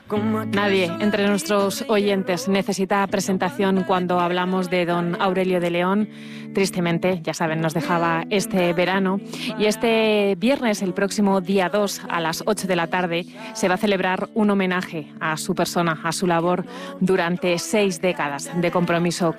Nadie entre nuestros oyentes necesita presentación cuando hablamos de don Aurelio de León. Tristemente, ya saben, nos dejaba este verano. Y este viernes, el próximo día 2, a las 8 de la tarde, se va a celebrar un homenaje a su persona, a su labor durante 6 décadas de compromiso